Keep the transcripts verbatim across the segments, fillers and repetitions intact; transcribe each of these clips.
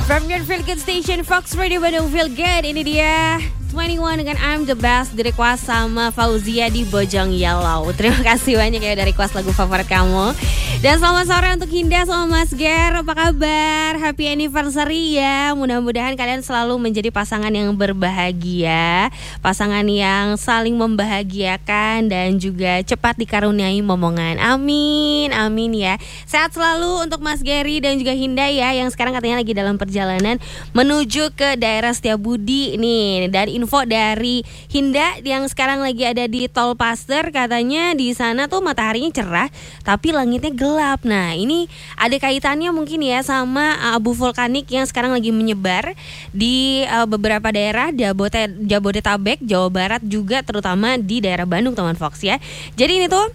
From your feel good station Fox Radio Bandung Feel Good. Ini dia dua puluh satu dengan I'm the Best di request sama Fauzia di Bojong Yellow. Terima kasih banyak ya dari request lagu favorit kamu. Dan selamat sore untuk Hinda sama Mas Ger. Apa kabar? Happy anniversary ya. Mudah-mudahan kalian selalu menjadi pasangan yang berbahagia, pasangan yang saling membahagiakan dan juga cepat dikaruniai momongan. Amin, amin ya. Sehat selalu untuk Mas Geri dan juga Hinda ya, yang sekarang katanya lagi dalam perjalanan menuju ke daerah Setiabudi nih. Dan info dari Hinda yang sekarang lagi ada di Tol Paster, katanya di sana tuh mataharinya cerah tapi langitnya gelap. Nah, ini ada kaitannya mungkin ya sama abu vulkanik yang sekarang lagi menyebar di uh, beberapa daerah Jabote- Jabodetabek, Jawa Barat juga, terutama di daerah Bandung, teman Fox ya. Jadi ini tuh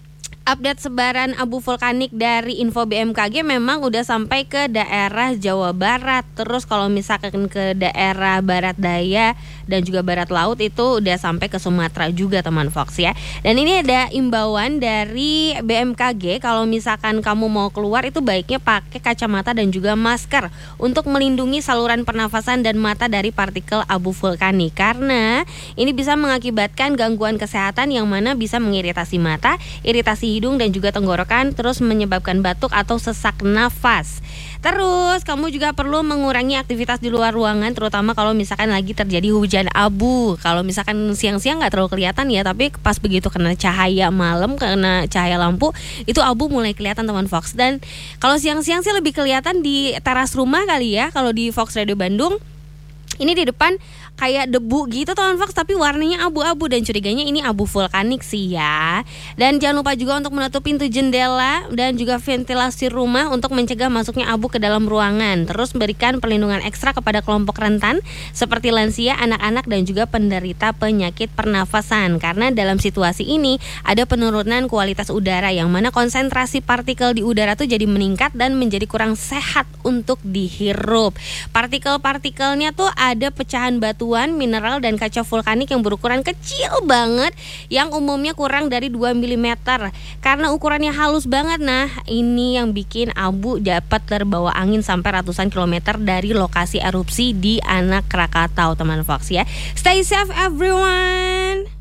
update sebaran abu vulkanik dari info B M K G memang udah sampai ke daerah Jawa Barat. Terus kalau misalkan ke daerah Barat Daya dan juga Barat Laut itu udah sampai ke Sumatera juga, teman Fox ya. Dan ini ada imbauan dari B M K G, kalau misalkan kamu mau keluar itu baiknya pakai kacamata dan juga masker untuk melindungi saluran pernafasan dan mata dari partikel abu vulkanik, karena ini bisa mengakibatkan gangguan kesehatan yang mana bisa mengiritasi mata, iritasi hidung dan juga tenggorokan, terus menyebabkan batuk atau sesak nafas. Terus kamu juga perlu mengurangi aktivitas di luar ruangan, terutama kalau misalkan lagi terjadi hujan abu. Kalau misalkan siang-siang nggak terlalu kelihatan ya, tapi pas begitu kena cahaya malam, kena cahaya lampu, itu abu mulai kelihatan, teman Fox. Dan kalau siang-siang sih lebih kelihatan di teras rumah kali ya, kalau di Fox Radio Bandung. Ini di depan kayak debu gitu, teman Fox, tapi warnanya abu-abu dan curiganya ini abu vulkanik sih ya. Dan jangan lupa juga untuk menutup pintu jendela dan juga ventilasi rumah untuk mencegah masuknya abu ke dalam ruangan. Terus berikan perlindungan ekstra kepada kelompok rentan seperti lansia, anak-anak dan juga penderita penyakit pernafasan, karena dalam situasi ini ada penurunan kualitas udara yang mana konsentrasi partikel di udara tuh jadi meningkat dan menjadi kurang sehat untuk dihirup. Partikel-partikelnya tuh ada pecahan batuan, mineral dan kaca vulkanik yang berukuran kecil banget yang umumnya kurang dari dua milimeter. Karena ukurannya halus banget, nah ini yang bikin abu dapat terbawa angin sampai ratusan kilometer dari lokasi erupsi di Anak Krakatau, teman Fox ya. Stay safe everyone.